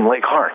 Lake Hart.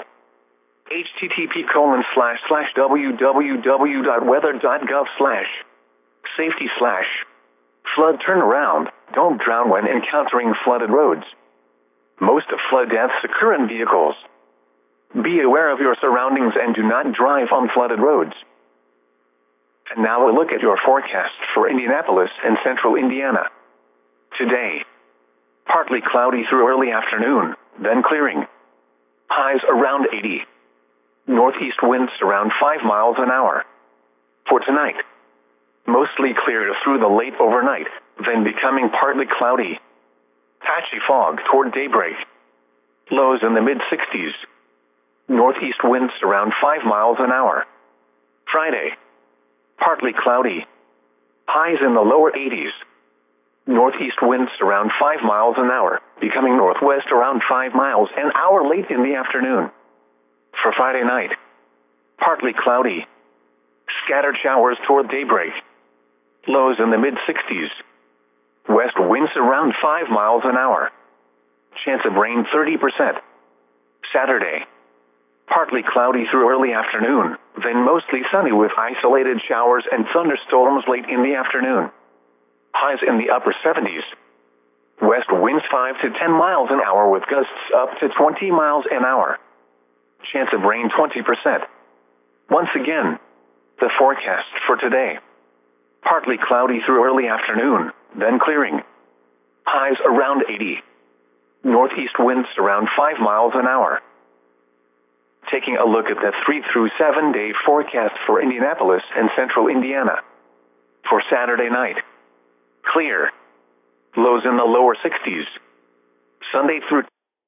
http://www.weather.gov/safety/flood turnaround. Don't drown when encountering flooded roads. Most flood deaths occur in vehicles. Be aware of your surroundings and do not drive on flooded roads. And now a look at your forecast for Indianapolis and central Indiana. Today, partly cloudy through early afternoon, then clearing. Highs around 80. Northeast winds around 5 miles an hour. For tonight, mostly clear through the late overnight, then becoming partly cloudy. Patchy fog toward daybreak. Lows in the mid-60s. Northeast winds around 5 miles an hour. Friday, partly cloudy. Highs in the lower 80s. Northeast winds around 5 miles an hour, becoming northwest around 5 miles an hour late in the afternoon. For Friday night, partly cloudy. Scattered showers toward daybreak. Lows in the mid-60s. West winds around 5 miles an hour. Chance of rain 30%. Saturday, partly cloudy through early afternoon, then mostly sunny with isolated showers and thunderstorms late in the afternoon. Highs in the upper 70s. West winds 5 to 10 miles an hour with gusts up to 20 miles an hour. Chance of rain 20%. Once again, the forecast for today. Partly cloudy through early afternoon, then clearing. Highs around 80. Northeast winds around 5 miles an hour. Taking a look at the 3 through 7 day forecast for Indianapolis and central Indiana. For Saturday night, clear. Lows in the lower 60s. Sunday through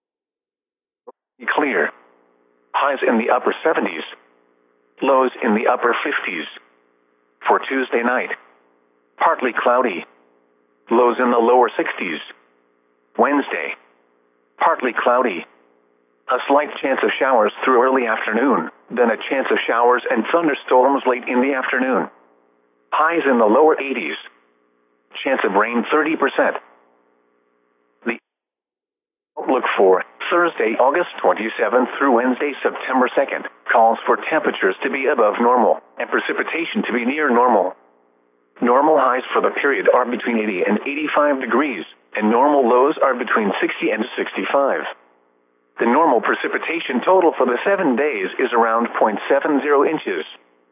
clear. Highs in the upper 70s. Lows in the upper 50s. For Tuesday night, partly cloudy. Lows in the lower 60s. Wednesday, partly cloudy. A slight chance of showers through early afternoon, then a chance of showers and thunderstorms late in the afternoon. Highs in the lower 80s. Chance of rain 30%. The outlook for Thursday, August 27th through Wednesday, September 2nd, calls for temperatures to be above normal and precipitation to be near normal. Normal highs for the period are between 80 and 85 degrees, and normal lows are between 60 and 65. The normal precipitation total for the 7 days is around 0.70 inches.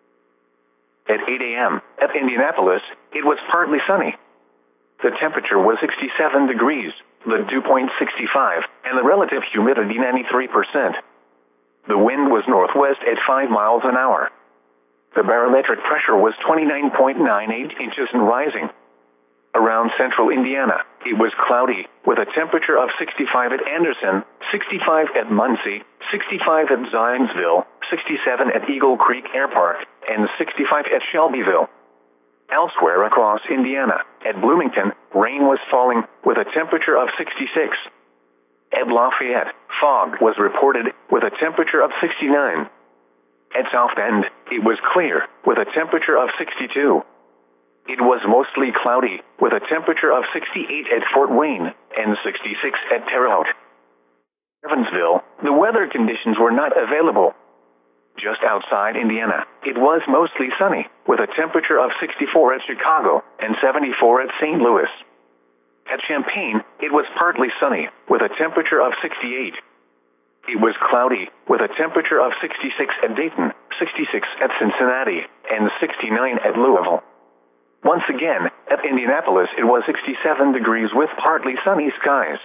At 8 a.m. at Indianapolis, it was partly sunny. The temperature was 67 degrees, the dew point 65, and the relative humidity 93%. The wind was northwest at 5 miles an hour. The barometric pressure was 29.98 inches and rising. Around central Indiana, it was cloudy, with a temperature of 65 at Anderson, 65 at Muncie, 65 at Zionsville, 67 at Eagle Creek Air Park, and 65 at Shelbyville. Elsewhere across Indiana, at Bloomington, rain was falling, with a temperature of 66. At Lafayette, fog was reported, with a temperature of 69. At South Bend, it was clear, with a temperature of 62. It was mostly cloudy, with a temperature of 68 at Fort Wayne, and 66 at Terre Haute. Evansville, the weather conditions were not available. Just outside Indiana, it was mostly sunny, with a temperature of 64 at Chicago, and 74 at St. Louis. At Champaign, it was partly sunny, with a temperature of 68. It was cloudy, with a temperature of 66 at Dayton, 66 at Cincinnati, and 69 at Louisville. Once again, at Indianapolis it was 67 degrees with partly sunny skies.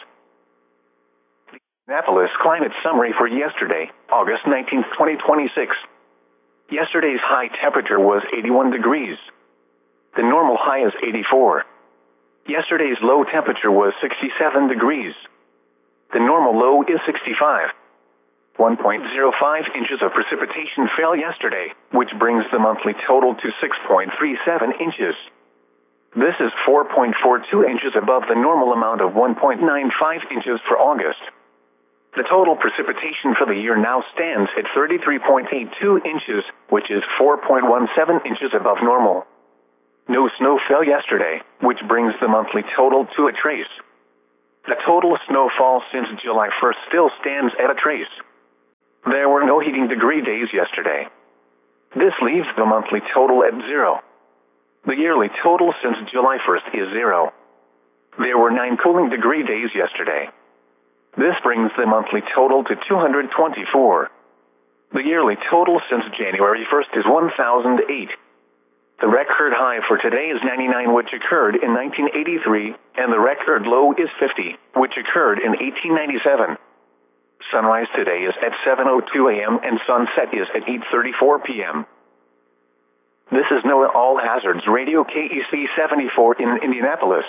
The Indianapolis climate summary for yesterday, August 19, 2026. Yesterday's high temperature was 81 degrees. The normal high is 84. Yesterday's low temperature was 67 degrees. The normal low is 65. 1.05 inches of precipitation fell yesterday, which brings the monthly total to 6.37 inches. This is 4.42 inches above the normal amount of 1.95 inches for August. The total precipitation for the year now stands at 33.82 inches, which is 4.17 inches above normal. No snow fell yesterday, which brings the monthly total to a trace. The total snowfall since July 1st still stands at a trace. There were no heating degree days yesterday. This leaves the monthly total at 0. The yearly total since July 1st is 0. There were 9 cooling degree days yesterday. This brings the monthly total to 224. The yearly total since January 1st is 1008. The record high for today is 99, which occurred in 1983, and the record low is 50, which occurred in 1897. Sunrise today is at 7:02 a.m. and sunset is at 8:34 p.m. This is NOAA All Hazards Radio KEC 74 in Indianapolis.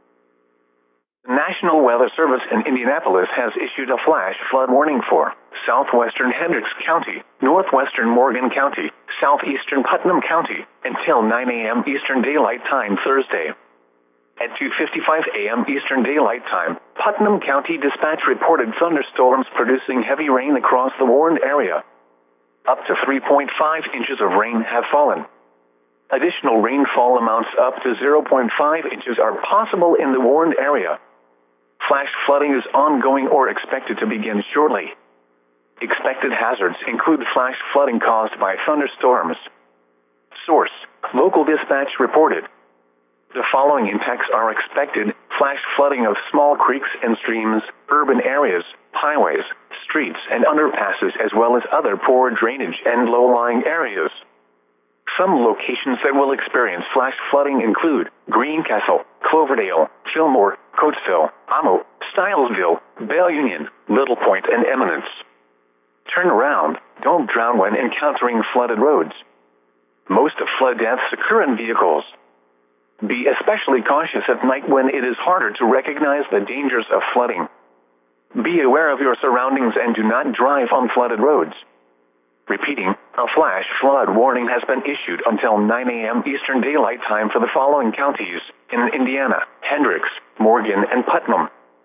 The National Weather Service in Indianapolis has issued a flash flood warning for southwestern Hendricks County, northwestern Morgan County, southeastern Putnam County, until 9 a.m. Eastern Daylight Time Thursday. At 2:55 a.m. Eastern Daylight Time, Putnam County Dispatch reported thunderstorms producing heavy rain across the warned area. Up to 3.5 inches of rain have fallen. Additional rainfall amounts up to 0.5 inches are possible in the warned area. Flash flooding is ongoing or expected to begin shortly. Expected hazards include flash flooding caused by thunderstorms. Source: local dispatch reported. The following impacts are expected: flash flooding of small creeks and streams, urban areas, highways, streets and underpasses, as well as other poor drainage and low-lying areas. Some locations that will experience flash flooding include Greencastle, Cloverdale, Fillmore, Coatesville, Amo, Stylesville, Belle Union, Little Point, and Eminence. Turn around. Don't drown when encountering flooded roads. Most of flood deaths occur in vehicles. Be especially cautious at night when it is harder to recognize the dangers of flooding. Be aware of your surroundings and do not drive on flooded roads. Repeating, a flash flood warning has been issued until 9 a.m. Eastern Daylight Time for the following counties in Indiana: Hendricks, Morgan, and Putnam.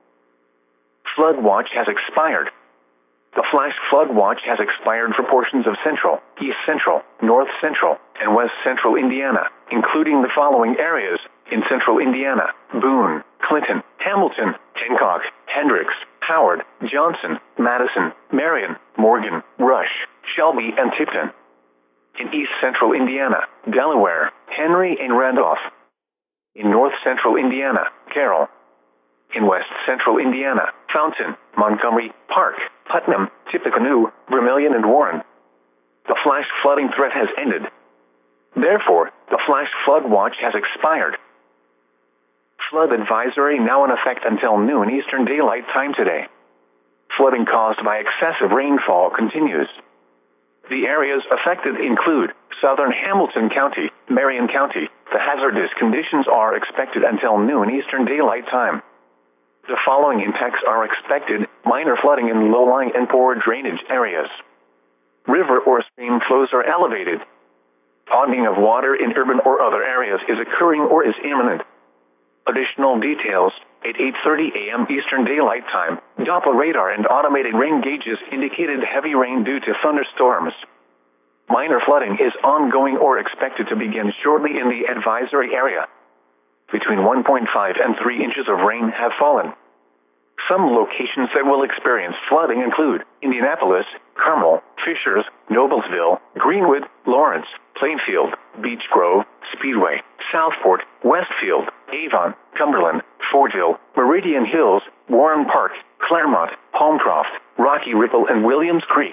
Flood watch has expired. The flash flood watch has expired for portions of central, east central, north central, and west central Indiana, including the following areas in central Indiana: Boone, Clinton, Hamilton, Hancock, Hendricks, Howard, Johnson, Madison, Marion, Morgan, Rush, Shelby, and Tipton. In east central Indiana: Delaware, Henry, and Randolph. In north central Indiana: Carroll. In west central Indiana: Fountain, Montgomery, Park, Putnam, Tippecanoe, Vermilion, and Warren. The flash flooding threat has ended. Therefore, the flash flood watch has expired. Flood advisory now in effect until noon Eastern Daylight Time today. Flooding caused by excessive rainfall continues. The areas affected include southern Hamilton County, Marion County. The hazardous conditions are expected until noon Eastern Daylight Time. The following impacts are expected: minor flooding in low-lying and poor drainage areas. River or stream flows are elevated. Ponding of water in urban or other areas is occurring or is imminent. Additional details: at 8:30 a.m. Eastern Daylight Time, Doppler radar and automated rain gauges indicated heavy rain due to thunderstorms. Minor flooding is ongoing or expected to begin shortly in the advisory area. Between 1.5 and 3 inches of rain have fallen. Some locations that will experience flooding include Indianapolis, Carmel, Fishers, Noblesville, Greenwood, Lawrence, Plainfield, Beech Grove, Speedway, Southport, Westfield, Avon, Cumberland, Fordville, Meridian Hills, Warren Park, Claremont, Holmcroft, Rocky Ripple, and Williams Creek.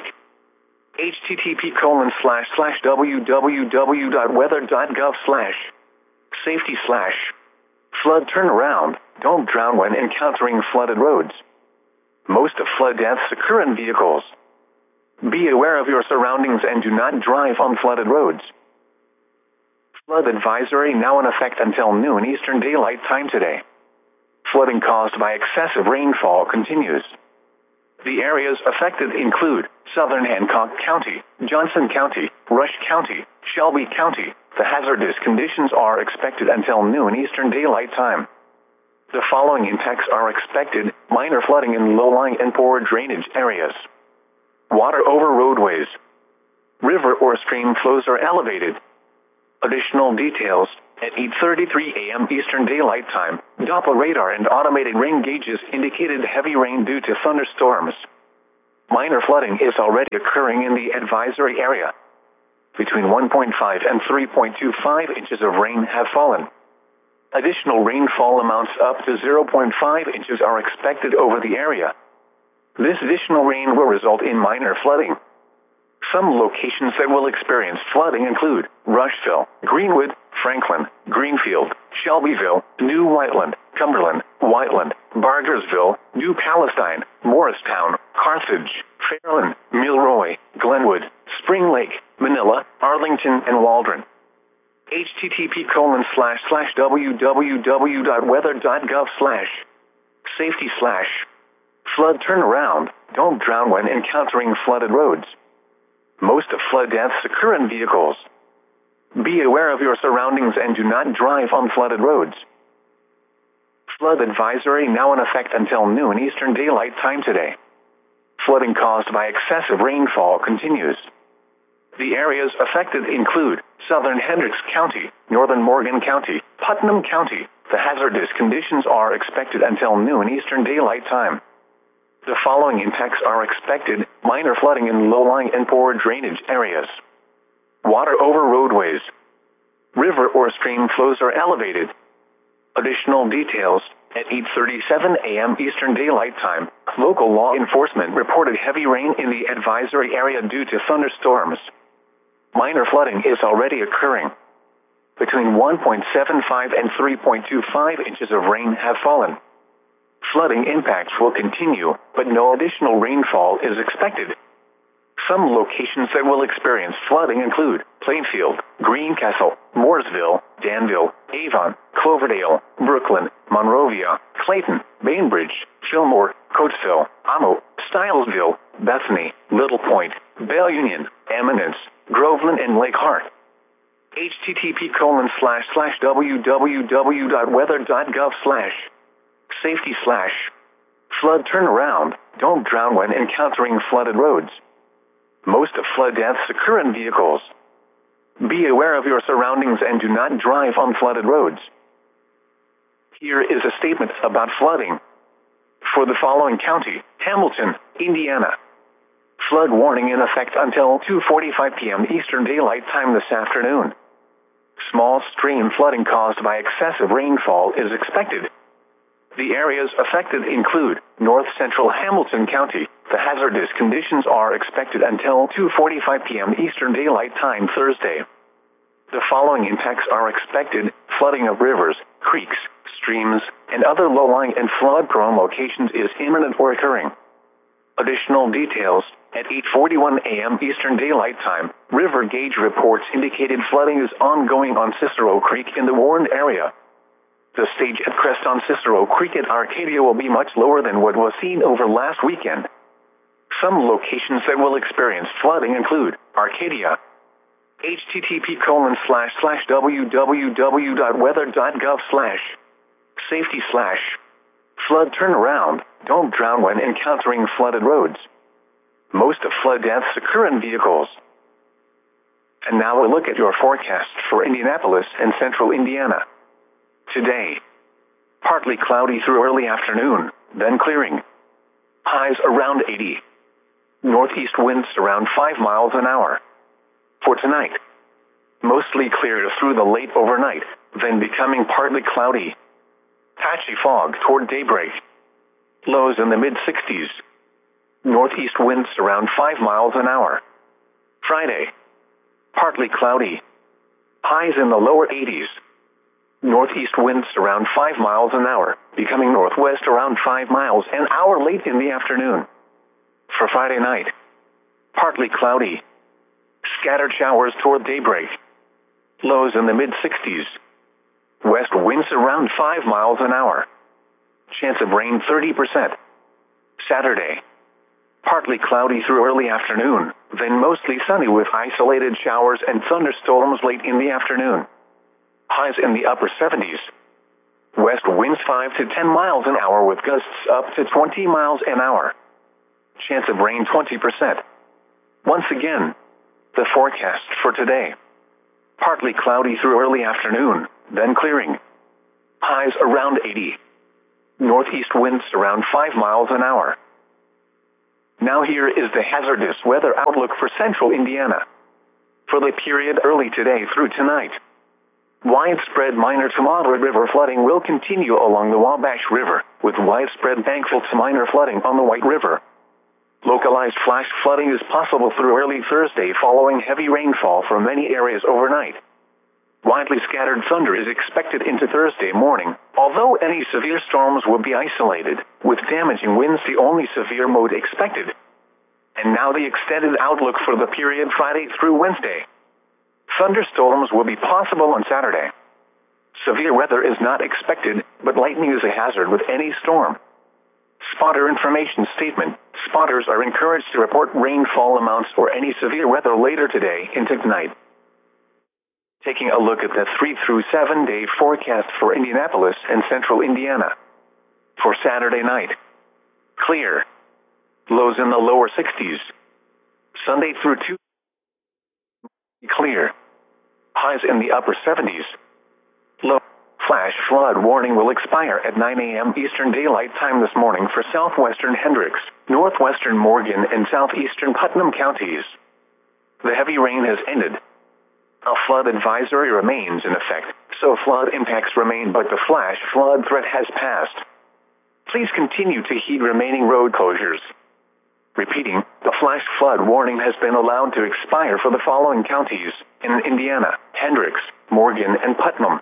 http://www.weather.gov/safety/ flood turnaround. Don't drown when encountering flooded roads. Most of flood deaths occur in vehicles. Be aware of your surroundings and do not drive on flooded roads. Flood advisory now in effect until noon Eastern Daylight Time today. Flooding caused by excessive rainfall continues. The areas affected include southern Hancock County, Johnson County, Rush County, Shelby County. The hazardous conditions are expected until noon Eastern Daylight Time. The following impacts are expected: minor flooding in low-lying and poor drainage areas. Water over roadways. River or stream flows are elevated. Additional details: at 8:33 a.m. Eastern Daylight Time, Doppler radar and automated rain gauges indicated heavy rain due to thunderstorms. minor flooding is already occurring in the advisory area. Between 1.5 and 3.25 inches of rain have fallen. Additional rainfall amounts up to 0.5 inches are expected over the area. This additional rain will result in minor flooding. Some locations that will experience flooding include Rushville, Greenwood, Franklin, Greenfield, Shelbyville, New Whiteland, Cumberland, Whiteland, Bargersville, New Palestine, Morristown, Carthage, Fairland, Milroy, Glenwood, Spring Lake, Manila, Arlington, and Waldron. http://www.weather.gov/safety/flood turnaround. Don't drown when encountering flooded roads. Most of flood deaths occur in vehicles. Be aware of your surroundings and do not drive on flooded roads. Flood advisory now in effect until noon Eastern Daylight Time today. Flooding caused by excessive rainfall continues. The areas affected include southern Hendricks County, northern Morgan County, Putnam County. The hazardous conditions are expected until noon Eastern Daylight Time. The following impacts are expected: minor flooding in low-lying and poor drainage areas. Water over roadways. River or stream flows are elevated. Additional details: at 8:37 a.m. Eastern Daylight Time, local law enforcement reported heavy rain in the advisory area due to thunderstorms. Minor flooding is already occurring. Between 1.75 and 3.25 inches of rain have fallen. Flooding impacts will continue, but no additional rainfall is expected. Some locations that will experience flooding include Plainfield, Greencastle, Mooresville, Danville, Avon, Cloverdale, Brooklyn, Monrovia, Clayton, Bainbridge, Fillmore, Coatesville, Amo, Stylesville, Bethany, Little Point, Belle Union, Eminence, Groveland, and Lake Hart. http://www.weather.gov/safety/flood turnaround. Don't drown when encountering flooded roads. Most of flood deaths occur in vehicles. Be aware of your surroundings and do not drive on flooded roads. Here is a statement about flooding. For the following county: Hamilton, Indiana. Flood warning in effect until 2:45 p.m. Eastern Daylight Time this afternoon. Small stream flooding caused by excessive rainfall is expected. The areas affected include north central Hamilton County. The hazardous conditions are expected until 2:45 p.m. Eastern Daylight Time Thursday. The following impacts are expected: flooding of rivers, creeks, streams, and other low-lying and flood-prone locations is imminent or occurring. Additional details: at 8:41 a.m. Eastern Daylight Time, river gauge reports indicated flooding is ongoing on Cicero Creek in the Warren area. The stage at crest on Cicero Creek at Arcadia will be much lower than what was seen over last weekend. Some locations that will experience flooding include Arcadia. http://www.weather.gov/safety/flood turnaround. Don't drown when encountering flooded roads. Most of flood deaths occur in vehicles. And now we'll look at your forecast for Indianapolis and central Indiana. Today, partly cloudy through early afternoon, then clearing. Highs around 80. Northeast winds around 5 miles an hour. For tonight, mostly clear through the late overnight, then becoming partly cloudy. Patchy fog toward daybreak. Lows in the mid-60s. Northeast winds around 5 miles an hour. Friday, partly cloudy. Highs in the lower 80s. Northeast winds around 5 miles an hour, becoming northwest around 5 miles an hour late in the afternoon. For Friday night, partly cloudy. Scattered showers toward daybreak. Lows in the mid-60s. West winds around 5 miles an hour. Chance of rain 30%. Saturday, partly cloudy through early afternoon, then mostly sunny with isolated showers and thunderstorms late in the afternoon. Highs in the upper 70s. West winds 5 to 10 miles an hour with gusts up to 20 miles an hour. Chance of rain 20%. Once again, the forecast for today. Partly cloudy through early afternoon, then clearing. Highs around 80. Northeast winds around 5 miles an hour. Now here is the hazardous weather outlook for central Indiana. For the period early today through tonight, widespread minor to moderate river flooding will continue along the Wabash River, with widespread bankful to minor flooding on the White River. Localized flash flooding is possible through early Thursday following heavy rainfall from many areas overnight. Widely scattered thunder is expected into Thursday morning, although any severe storms will be isolated, with damaging winds the only severe mode expected. And now the extended outlook for the period Friday through Wednesday. Thunderstorms will be possible on Saturday. Severe weather is not expected, but lightning is a hazard with any storm. Spotter information statement. Spotters are encouraged to report rainfall amounts or any severe weather later today into tonight. Taking a look at the 3 through 7 day forecast for Indianapolis and central Indiana. For Saturday night, clear. Lows in the lower 60s. Sunday through Tuesday, clear. Highs in the upper 70s. Low. Flash flood warning will expire at 9 a.m. Eastern Daylight Time this morning for southwestern Hendricks, northwestern Morgan, and southeastern Putnam counties. The heavy rain has ended. A flood advisory remains in effect, so flood impacts remain, but the flash flood threat has passed. Please continue to heed remaining road closures. Repeating, the flash flood warning has been allowed to expire for the following counties in Indiana: Hendricks, Morgan, and Putnam.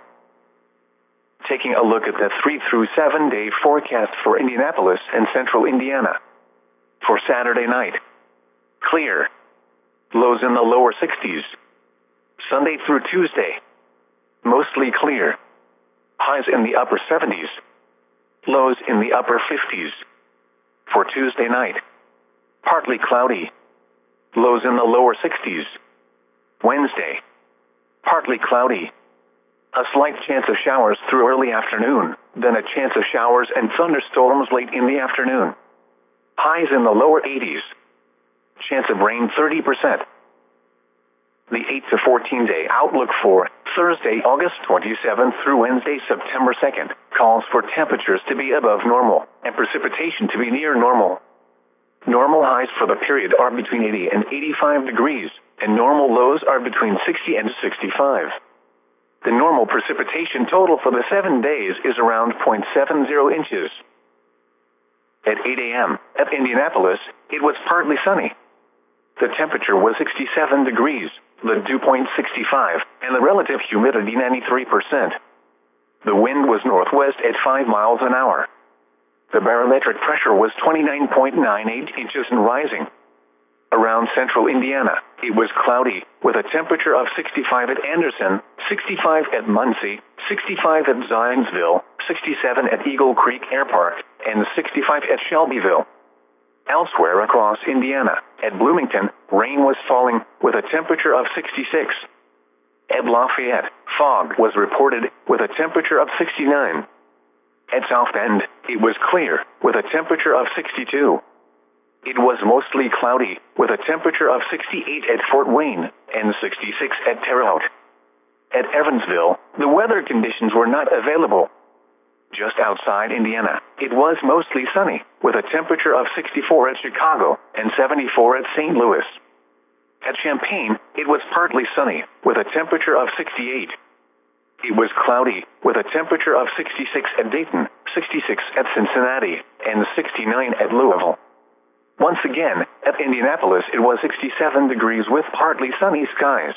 Taking a look at the 3 through 7 day forecast for Indianapolis and central Indiana. For Saturday night, clear. Lows in the lower 60s. Sunday through Tuesday, mostly clear. Highs in the upper 70s. Lows in the upper 50s. For Tuesday night, partly cloudy. Lows in the lower 60s. Wednesday, partly cloudy. A slight chance of showers through early afternoon, then a chance of showers and thunderstorms late in the afternoon. Highs in the lower 80s. Chance of rain 30%. The 8 to 14 day outlook for Thursday, August 27th through Wednesday, September 2nd, calls for temperatures to be above normal and precipitation to be near normal. Normal highs for the period are between 80 and 85 degrees, and normal lows are between 60 and 65. The normal precipitation total for the 7 days is around 0.70 inches. At 8 a.m. at Indianapolis, it was partly sunny. The temperature was 67 degrees, the dew point 65, and the relative humidity 93%. The wind was northwest at 5 miles an hour. The barometric pressure was 29.98 inches and rising. Around central Indiana, it was cloudy, with a temperature of 65 at Anderson, 65 at Muncie, 65 at Zionsville, 67 at Eagle Creek Air Park, and 65 at Shelbyville. Elsewhere across Indiana, at Bloomington, rain was falling, with a temperature of 66. At Lafayette, fog was reported, with a temperature of 69. At South Bend, it was clear, with a temperature of 62. It was mostly cloudy, with a temperature of 68 at Fort Wayne, and 66 at Terre Haute. At Evansville, the weather conditions were not available. Just outside Indiana, it was mostly sunny, with a temperature of 64 at Chicago, and 74 at St. Louis. At Champaign, it was partly sunny, with a temperature of 68. It was cloudy, with a temperature of 66 at Dayton, 66 at Cincinnati, and 69 at Louisville. Once again, at Indianapolis it was 67 degrees with partly sunny skies.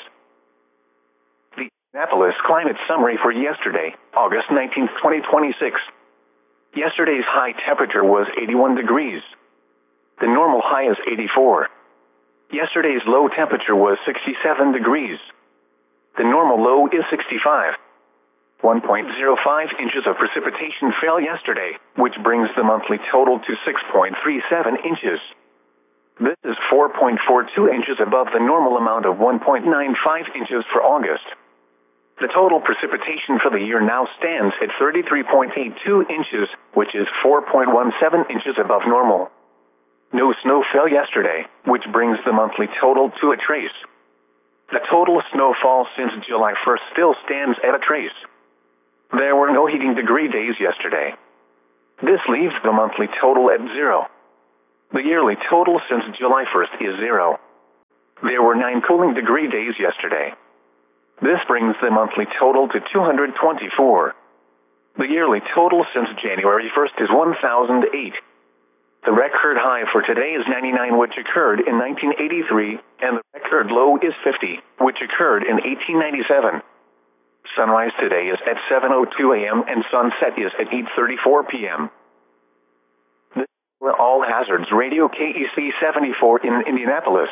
The Indianapolis climate summary for yesterday, August 19, 2026. Yesterday's high temperature was 81 degrees. The normal high is 84. Yesterday's low temperature was 67 degrees. The normal low is 65. 1.05 inches of precipitation fell yesterday, which brings the monthly total to 6.37 inches. This is 4.42 inches above the normal amount of 1.95 inches for August. The total precipitation for the year now stands at 33.82 inches, which is 4.17 inches above normal. No snow fell yesterday, which brings the monthly total to a trace. The total snowfall since July 1st still stands at a trace. There were no heating degree days yesterday. This leaves the monthly total at 0. The yearly total since July 1st is 0. There were 9 cooling degree days yesterday. This brings the monthly total to 224. The yearly total since January 1st is 1008. The record high for today is 99, which occurred in 1983, and the record low is 50, which occurred in 1897. Sunrise today is at 7:02 a.m. and sunset is at 8:34 p.m. This is All Hazards Radio KEC 74 in Indianapolis.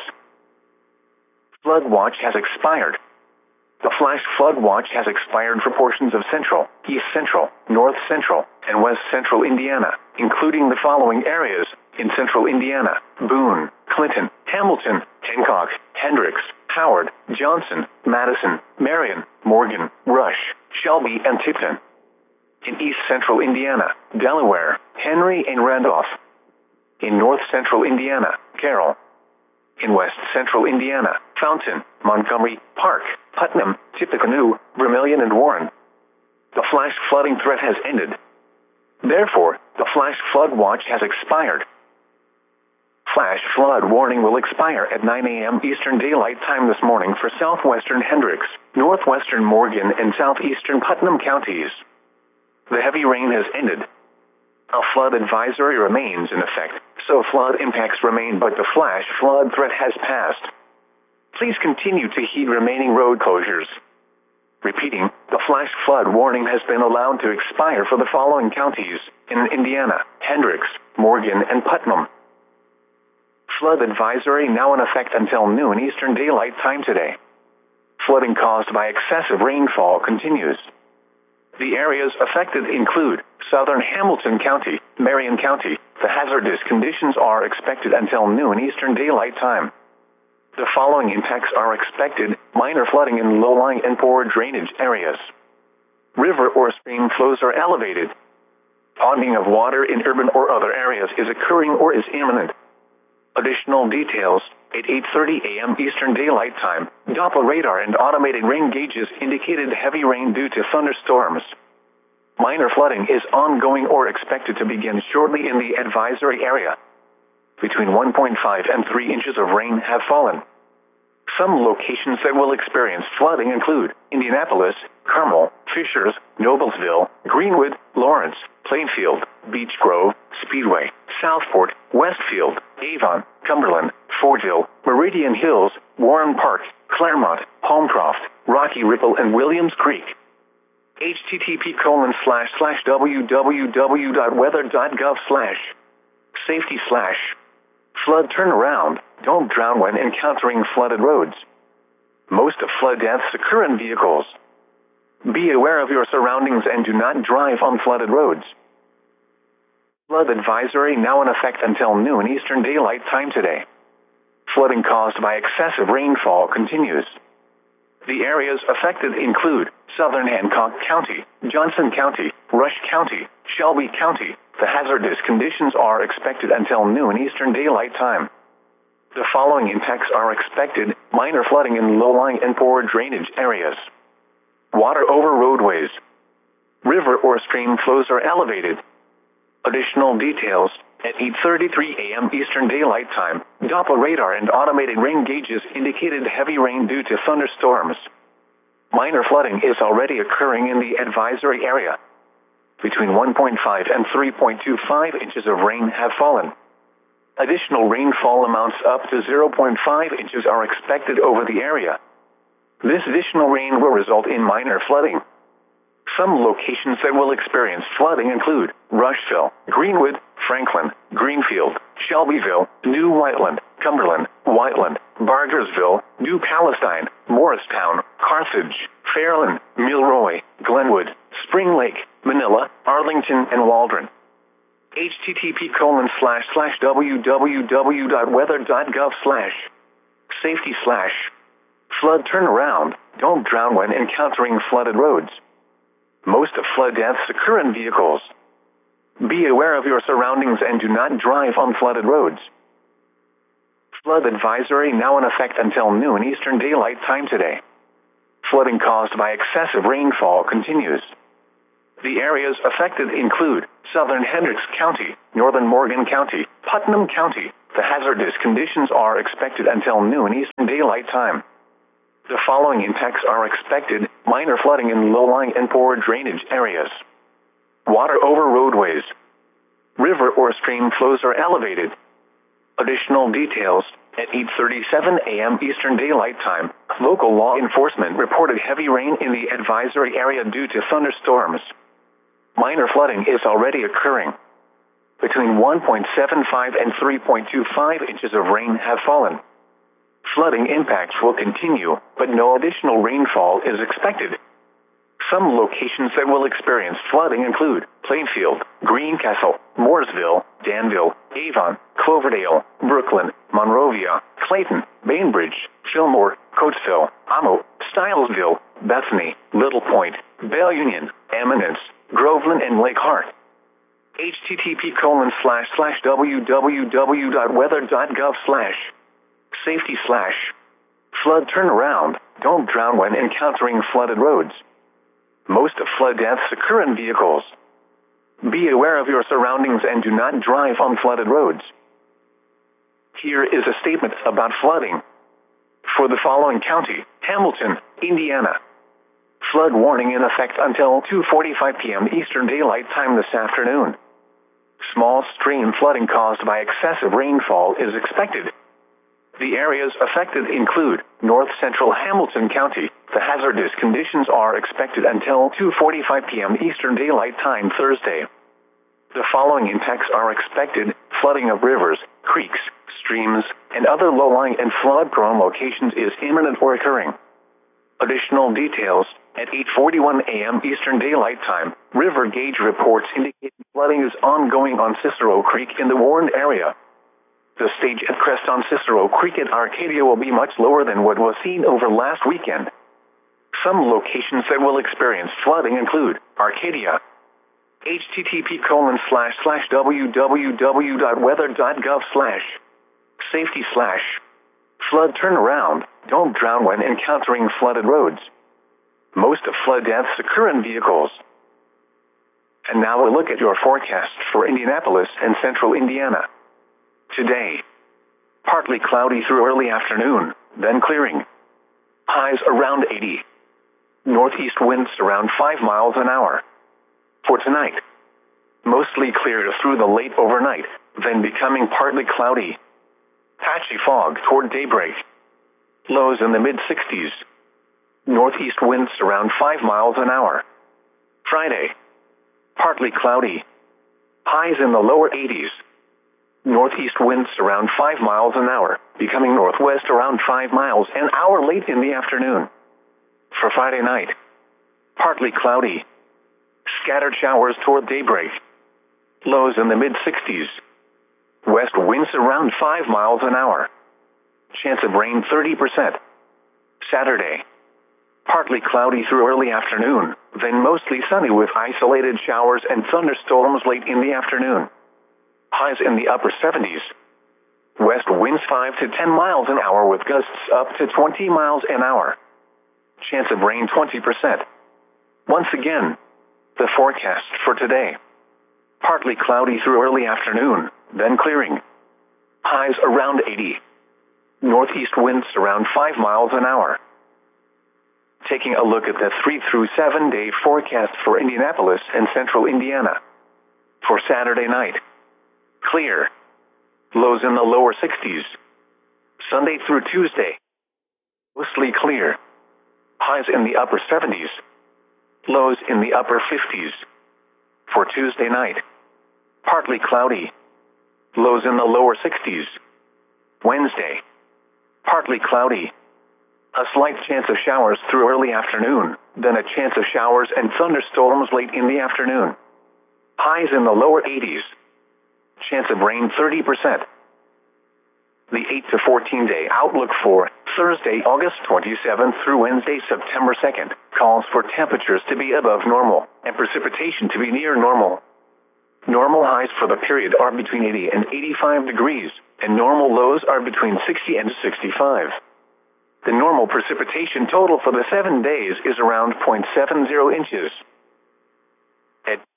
Flood watch has expired. The flash flood watch has expired for portions of central, east central, north central, and west central Indiana, including the following areas in central Indiana: Boone, Clinton, Hamilton, Hancock, Hendricks, Howard, Johnson, Madison, Marion, Morgan, Rush, Shelby, and Tipton. In east central Indiana: Delaware, Henry, and Randolph. In north central Indiana: Carroll. In west central Indiana: Fountain, Montgomery, Park, Putnam, Tippecanoe, Vermilion, and Warren. The flash flooding threat has ended. Therefore, the flash flood watch has expired. Flash flood warning will expire at 9 a.m. Eastern Daylight Time this morning for southwestern Hendricks, northwestern Morgan, and southeastern Putnam counties. The heavy rain has ended. A flood advisory remains in effect, so flood impacts remain, but the flash flood threat has passed. Please continue to heed remaining road closures. Repeating, the flash flood warning has been allowed to expire for the following counties in Indiana: Hendricks, Morgan, and Putnam. Flood advisory now in effect until noon Eastern Daylight Time today. Flooding caused by excessive rainfall continues. The areas affected include southern Hamilton County, Marion County. The hazardous conditions are expected until noon Eastern Daylight Time. The following impacts are expected: minor flooding in low-lying and poor drainage areas. River or stream flows are elevated. Ponding of water in urban or other areas is occurring or is imminent. Additional details: at 8:30 a.m. Eastern Daylight Time, Doppler radar and automated rain gauges indicated heavy rain due to thunderstorms. Minor flooding is ongoing or expected to begin shortly in the advisory area. Between 1.5 and 3 inches of rain have fallen. Some locations that will experience flooding include Indianapolis, Carmel, Fishers, Noblesville, Greenwood, Lawrence, Plainfield, Beech Grove, Speedway, Southport, Westfield, Avon, Cumberland, Fordville, Meridian Hills, Warren Park, Claremont, Holmcroft, Rocky Ripple, and Williams Creek. http://www.weather.gov/safety/ flood turnaround. Don't drown when encountering flooded roads. Most of flood deaths occur in vehicles. Be aware of your surroundings and do not drive on flooded roads. Flood advisory now in effect until noon Eastern Daylight Time today. Flooding caused by excessive rainfall continues. The areas affected include southern Hancock County, Johnson County, Rush County, Shelby County. The hazardous conditions are expected until noon Eastern Daylight Time. The following impacts are expected: minor flooding in low-lying and poor drainage areas. Water over roadways. River or stream flows are elevated. Additional details: at 8:33 a.m. Eastern Daylight Time, Doppler radar and automated rain gauges indicated heavy rain due to thunderstorms. Minor flooding is already occurring in the advisory area. Between 1.5 and 3.25 inches of rain have fallen. Additional rainfall amounts up to 0.5 inches are expected over the area. This additional rain will result in minor flooding. Some locations that will experience flooding include Rushville, Greenwood, Franklin, Greenfield, Shelbyville, New Whiteland, Cumberland, Whiteland, Bargersville, New Palestine, Morristown, Carthage, Fairland, Milroy, Glenwood, Spring Lake, Manila, Arlington, and Waldron. http://www.weather.gov/safety/ flood turnaround. Don't drown when encountering flooded roads. Most of flood deaths occur in vehicles. Be aware of your surroundings and do not drive on flooded roads. Flood advisory now in effect until noon Eastern Daylight Time today. Flooding caused by excessive rainfall continues. The areas affected include southern Hendricks County, northern Morgan County, Putnam County. The hazardous conditions are expected until noon Eastern Daylight Time. The following impacts are expected: minor flooding in low-lying and poor drainage areas. Water over roadways. River or stream flows are elevated. Additional details: at 8:37 a.m. Eastern Daylight Time, local law enforcement reported heavy rain in the advisory area due to thunderstorms. Minor flooding is already occurring. Between 1.75 and 3.25 inches of rain have fallen. Flooding impacts will continue, but no additional rainfall is expected. Some locations that will experience flooding include Plainfield, Greencastle, Mooresville, Danville, Avon, Cloverdale, Brooklyn, Monrovia, Clayton, Bainbridge, Fillmore, Coatesville, Amo, Stylesville, Bethany, Little Point, Belle Union, Eminence, Groveland, and Lake Hart. http://www.weather.gov/safety/flood turnaround. Don't drown when encountering flooded roads. Most of flood deaths occur in vehicles. Be aware of your surroundings and do not drive on flooded roads. Here is a statement about flooding. For the following county: Hamilton, Indiana. Flood warning in effect until 2:45 p.m. Eastern Daylight Time this afternoon. Small stream flooding caused by excessive rainfall is expected. The areas affected include north central Hamilton County. The hazardous conditions are expected until 2:45 p.m. Eastern Daylight Time Thursday. The following impacts are expected: flooding of rivers, creeks, streams, and other low-lying and flood-prone locations is imminent or occurring. Additional details: at 8:41 a.m. Eastern Daylight Time, river gauge reports indicate flooding is ongoing on Cicero Creek in the Warren area. The stage at crest on Cicero Creek at Arcadia will be much lower than what was seen over last weekend. Some locations that will experience flooding include Arcadia. http://www.weather.gov/safety/flood turnaround. Don't drown when encountering flooded roads. Most of flood deaths occur in vehicles. And now a look at your forecast for Indianapolis and central Indiana. Today, partly cloudy through early afternoon, then clearing. Highs around 80. Northeast winds around 5 miles an hour. For tonight, mostly clear through the late overnight, then becoming partly cloudy. Patchy fog toward daybreak. Lows in the mid-60s. Northeast winds around 5 miles an hour. Friday, partly cloudy. Highs in the lower 80s. Northeast winds around 5 miles an hour, becoming northwest around 5 miles an hour late in the afternoon. For Friday night, partly cloudy. Scattered showers toward daybreak. Lows in the mid-60s. West winds around 5 miles an hour. Chance of rain 30%. Saturday, partly cloudy through early afternoon, then mostly sunny with isolated showers and thunderstorms late in the afternoon. Highs in the upper 70s. West winds 5 to 10 miles an hour with gusts up to 20 miles an hour. Chance of rain 20%. Once again, the forecast for today. Partly cloudy through early afternoon, then clearing. Highs around 80. Northeast winds around 5 miles an hour. Taking a look at the 3 through 7 day forecast for Indianapolis and central Indiana. For Saturday night, clear. Lows in the lower 60s. Sunday through Tuesday, mostly clear. Highs in the upper 70s. Lows in the upper 50s. For Tuesday night, partly cloudy. Lows in the lower 60s. Wednesday, partly cloudy. A slight chance of showers through early afternoon, then a chance of showers and thunderstorms late in the afternoon. Highs in the lower 80s. Chance of rain 30%. The 8 to 14 day outlook for Thursday, August 27th through Wednesday, September 2nd, calls for temperatures to be above normal and precipitation to be near normal. Normal highs for the period are between 80 and 85 degrees, and normal lows are between 60 and 65. The normal precipitation total for the 7 days is around 0.70 inches. At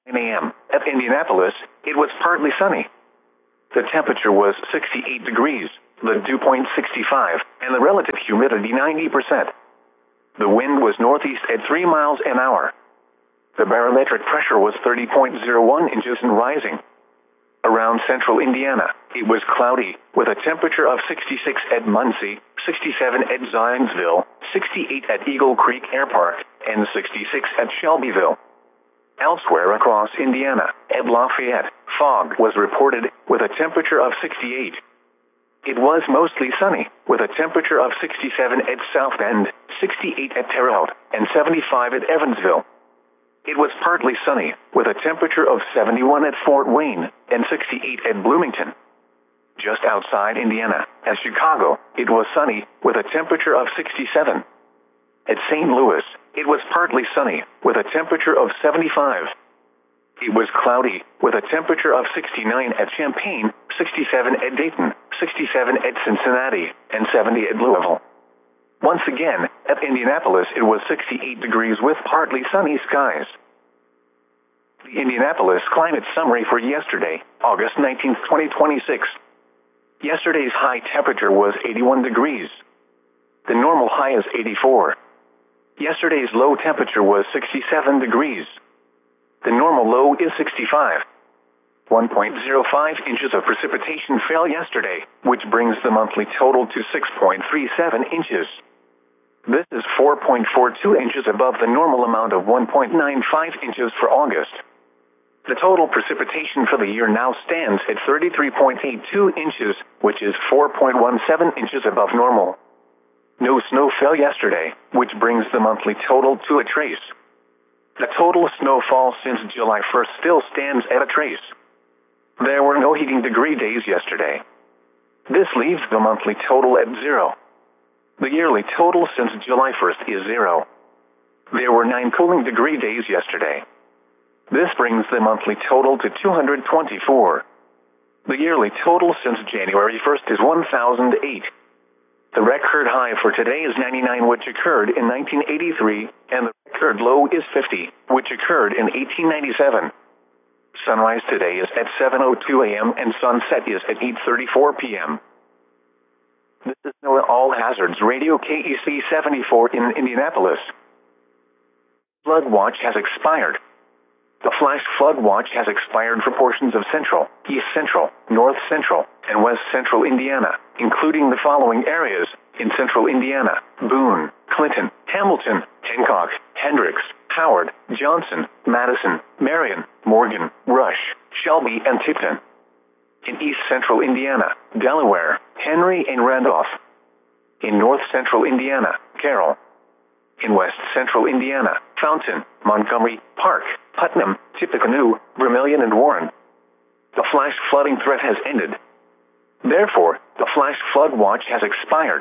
9 a.m. At Indianapolis, it was partly sunny. The temperature was 68 degrees, the dew point 65, and the relative humidity 90%. The wind was northeast at 3 miles an hour. The barometric pressure was 30.01 inches and rising. Around central Indiana, it was cloudy, with a temperature of 66 at Muncie, 67 at Zionsville, 68 at Eagle Creek Air Park, and 66 at Shelbyville. Elsewhere across Indiana, at Lafayette, fog was reported, with a temperature of 68. It was mostly sunny, with a temperature of 67 at South Bend, 68 at Terre Haute, and 75 at Evansville. It was partly sunny, with a temperature of 71 at Fort Wayne, and 68 at Bloomington. Just outside Indiana, at Chicago, it was sunny, with a temperature of 67. At St. Louis, it was partly sunny, with a temperature of 75. It was cloudy, with a temperature of 69 at Champaign, 67 at Dayton, 67 at Cincinnati, and 70 at Louisville. Once again, at Indianapolis it was 68 degrees with partly sunny skies. The Indianapolis climate summary for yesterday, August 19, 2026. Yesterday's high temperature was 81 degrees. The normal high is 84. Yesterday's low temperature was 67 degrees. The normal low is 65. 1.05 inches of precipitation fell yesterday, which brings the monthly total to 6.37 inches. This is 4.42 inches above the normal amount of 1.95 inches for August. The total precipitation for the year now stands at 33.82 inches, which is 4.17 inches above normal. No snow fell yesterday, which brings the monthly total to a trace. The total snowfall since July 1st still stands at a trace. There were no heating degree days yesterday. This leaves the monthly total at 0. The yearly total since July 1st is 0. There were 9 cooling degree days yesterday. This brings the monthly total to 224. The yearly total since January 1st is 1008. The record high for today is 99, which occurred in 1983, and the record low is 50, which occurred in 1897. Sunrise today is at 7:02 a.m. and sunset is at 8:34 p.m. This is NOAA All Hazards Radio KEC 74 in Indianapolis. Flood watch has expired. The flash flood watch has expired for portions of central, east central, north central, and west central Indiana, including the following areas in central Indiana: Boone, Clinton, Hamilton, Hancock, Hendricks, Howard, Johnson, Madison, Marion, Morgan, Rush, Shelby, and Tipton. In east central Indiana, Delaware, Henry, and Randolph. In north central Indiana, Carroll. In west central Indiana, Fountain, Montgomery, Park, Putnam, Tippecanoe, Vermilion, and Warren. The flash flooding threat has ended. Therefore, the flash flood watch has expired.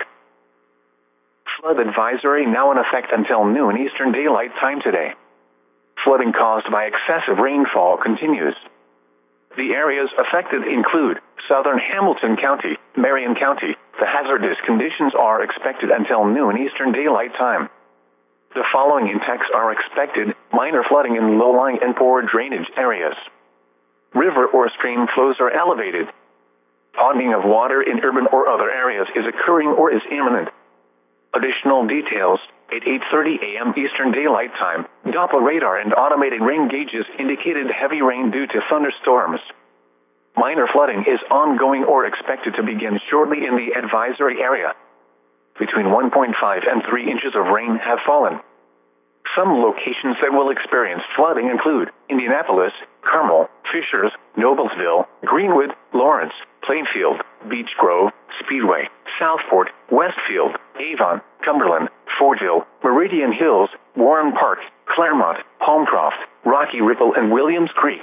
Flood advisory now in effect until noon Eastern Daylight Time today. Flooding caused by excessive rainfall continues. The areas affected include southern Hamilton County, Marion County. The hazardous conditions are expected until noon Eastern Daylight Time. The following impacts are expected: minor flooding in low-lying and poor drainage areas. River or stream flows are elevated. Ponding of water in urban or other areas is occurring or is imminent. Additional details: at 8:30 a.m. Eastern Daylight Time, Doppler radar and automated rain gauges indicated heavy rain due to thunderstorms. Minor flooding is ongoing or expected to begin shortly in the advisory area. Between 1.5 and 3 inches of rain have fallen. Some locations that will experience flooding include Indianapolis, Carmel, Fishers, Noblesville, Greenwood, Lawrence, Plainfield, Beech Grove, Speedway, Southport, Westfield, Avon, Cumberland, Fortville, Meridian Hills, Warren Park, Claremont, Holmcroft, Rocky Ripple, and Williams Creek.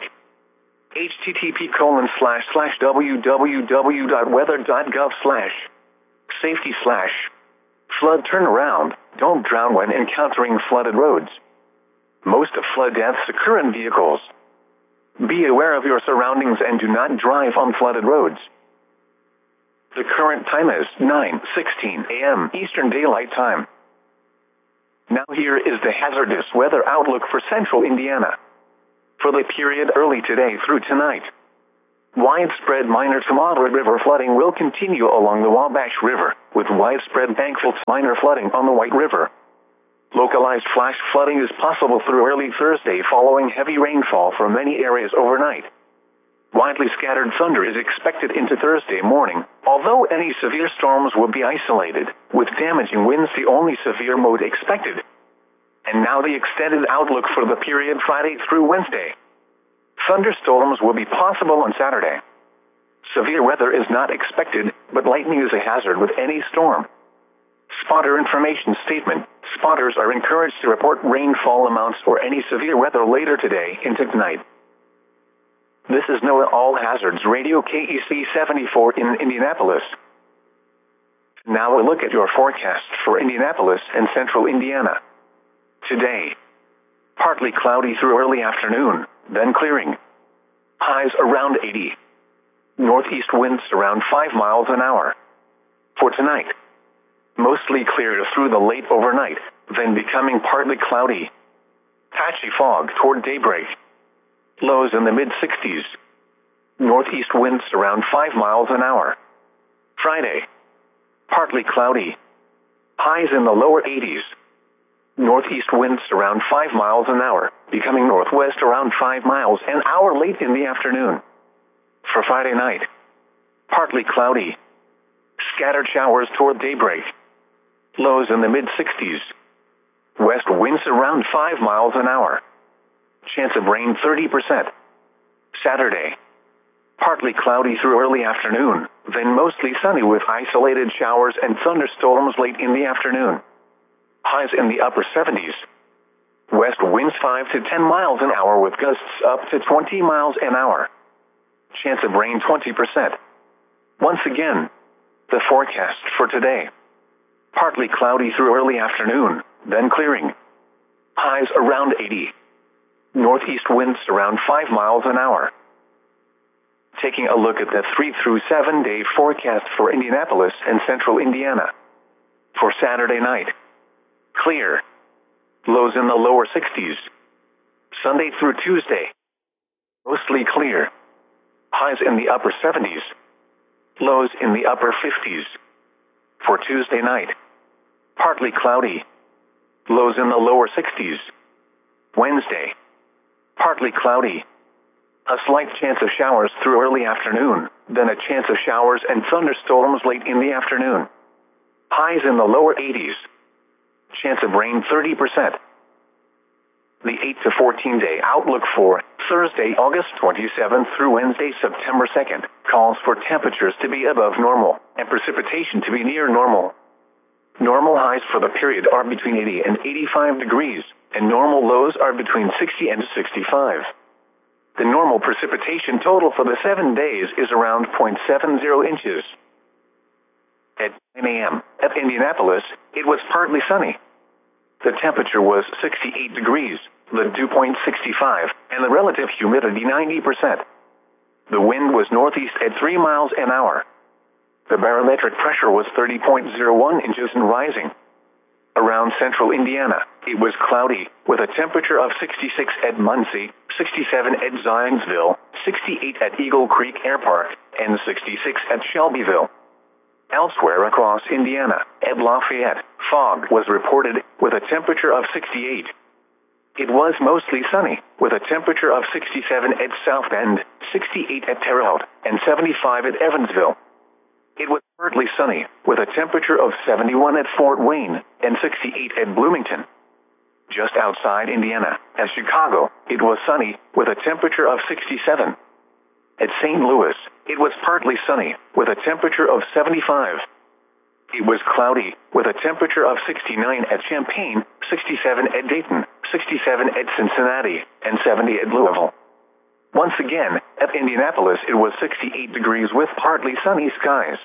http://www.weather.gov/safety/ flood turnaround. Don't drown when encountering flooded roads. Most of flood deaths occur in vehicles. Be aware of your surroundings and do not drive on flooded roads. The current time is 9:16 a.m. Eastern Daylight Time. Now here is the hazardous weather outlook for central Indiana. for the period early today through tonight. Widespread minor to moderate river flooding will continue along the Wabash River, with widespread bankfull to minor flooding on the White River. Localized flash flooding is possible through early Thursday following heavy rainfall for many areas overnight. Widely scattered thunder is expected into Thursday morning, although any severe storms will be isolated, with damaging winds the only severe mode expected. And now the extended outlook for the period Friday through Wednesday. Thunderstorms will be possible on Saturday. Severe weather is not expected, but lightning is a hazard with any storm. Spotter information statement. Spotters are encouraged to report rainfall amounts or any severe weather later today into tonight. This is NOAA All Hazards Radio KEC 74 in Indianapolis. Now a look at your forecast for Indianapolis and central Indiana. Today, partly cloudy through early afternoon, then clearing. Highs around 80. Northeast winds around 5 miles an hour. For tonight, mostly clear through the late overnight, then becoming partly cloudy. Patchy fog toward daybreak. Lows in the mid-60s. Northeast winds around 5 miles an hour. Friday, partly cloudy. Highs in the lower 80s. Northeast winds around 5 miles an hour, becoming northwest around 5 miles an hour late in the afternoon. For Friday night, partly cloudy. Scattered showers toward daybreak. Lows in the mid-60s. West winds around 5 miles an hour. Chance of rain 30%. Saturday, partly cloudy through early afternoon, then mostly sunny with isolated showers and thunderstorms late in the afternoon. Highs in the upper 70s. West winds 5 to 10 miles an hour with gusts up to 20 miles an hour. Chance of rain 20%. Once again, the forecast for today. Partly cloudy through early afternoon, then clearing. Highs around 80. Northeast winds around 5 miles an hour. Taking a look at the 3 through 7 day forecast for Indianapolis and central Indiana. For Saturday night, clear. Lows in the lower 60s. Sunday through Tuesday, mostly clear. Highs in the upper 70s. Lows in the upper 50s. For Tuesday night, partly cloudy. Lows in the lower 60s. Wednesday, partly cloudy. A slight chance of showers through early afternoon, then a chance of showers and thunderstorms late in the afternoon. Highs in the lower 80s. Chance of rain 30%. The 8 to 14 day outlook for Thursday, August 27th through Wednesday, September 2nd, calls for temperatures to be above normal and precipitation to be near normal. Normal highs for the period are between 80 and 85 degrees, and normal lows are between 60 and 65. The normal precipitation total for the 7 days is around 0.70 inches. At 9 a.m. at Indianapolis, it was partly sunny. The temperature was 68 degrees, the dew point 65, and the relative humidity 90%. The wind was northeast at 3 miles an hour. The barometric pressure was 30.01 inches and rising. Around central Indiana, it was cloudy, with a temperature of 66 at Muncie, 67 at Zionsville, 68 at Eagle Creek Air Park, and 66 at Shelbyville. Elsewhere across Indiana, at Lafayette, fog was reported, with a temperature of 68. It was mostly sunny, with a temperature of 67 at South Bend, 68 at Terre Haute, and 75 at Evansville. It was partly sunny, with a temperature of 71 at Fort Wayne, and 68 at Bloomington. Just outside Indiana, at Chicago, it was sunny, with a temperature of 67. At St. Louis, it was partly sunny, with a temperature of 75. It was cloudy, with a temperature of 69 at Champaign, 67 at Dayton, 67 at Cincinnati, and 70 at Louisville. Once again, at Indianapolis, it was 68 degrees with partly sunny skies.